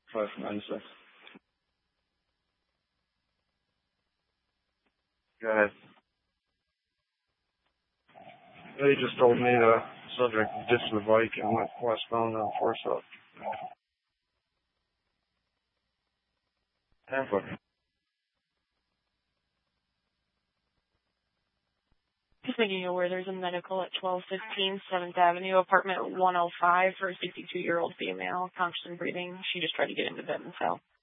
596. Go ahead. They just told me the subject ditched the bike and went westbound on Forsyth. Tampa. Just making you aware there's a medical at 1215 7th Avenue, apartment 105 for a 62-year-old female, conscious and breathing. She just tried to get into bed and fell.